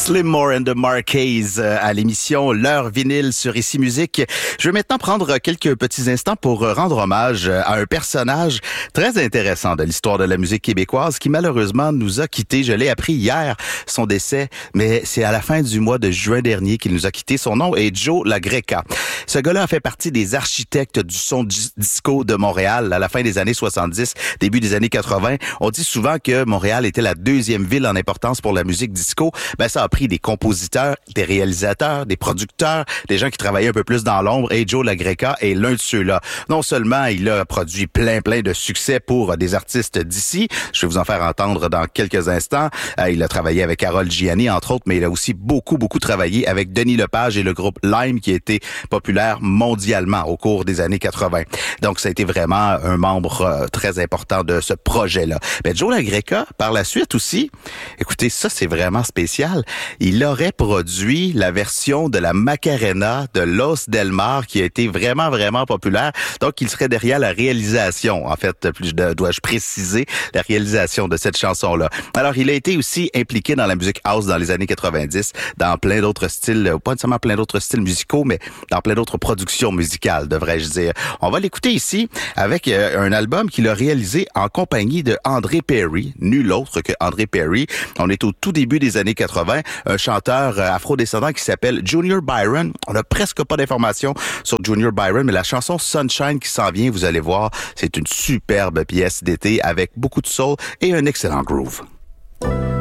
Slim Moore and the Marquez à l'émission L'heure vinyle sur Ici Musique. Je vais maintenant prendre quelques petits instants pour rendre hommage à un personnage très intéressant de l'histoire de la musique québécoise qui malheureusement nous a quittés. Je l'ai appris hier, son décès, mais c'est à la fin du mois de juin dernier qu'il nous a quittés. Son nom est Joe LaGreca. Ce gars-là a fait partie des architectes du son disco de Montréal à la fin des années 70, début des années 80. On dit souvent que Montréal était la deuxième ville en importance pour la musique disco. Ben, ça a pris des compositeurs, des réalisateurs, des producteurs, des gens qui travaillaient un peu plus dans l'ombre, et Joe LaGreca est l'un de ceux-là. Non seulement il a produit plein de succès pour des artistes d'ici, je vais vous en faire entendre dans quelques instants. Il a travaillé avec Karol Gianni, entre autres, mais il a aussi beaucoup travaillé avec Denis Lepage et le groupe Lime, qui a été populaire mondialement au cours des années 80. Donc, ça a été vraiment un membre très important de ce projet-là. Ben, Joe LaGreca, par la suite aussi, écoutez, ça, c'est vraiment spécial. Il aurait produit la version de la Macarena de Los Del Mar qui a été vraiment populaire. Donc, il serait derrière la réalisation, en fait, dois-je préciser, la réalisation de cette chanson-là. Alors, il a été aussi impliqué dans la musique house dans les années 90, dans plein d'autres styles, pas nécessairement plein d'autres styles musicaux, mais dans plein d'autres productions musicales, devrais-je dire. On va l'écouter ici avec un album qu'il a réalisé en compagnie de André Perry, nul autre que André Perry. On est au tout début des années 80, un chanteur afro-descendant qui s'appelle Junior Byron. On n'a presque pas d'informations sur Junior Byron, mais la chanson Sunshine qui s'en vient, vous allez voir, c'est une superbe pièce d'été avec beaucoup de soul et un excellent groove.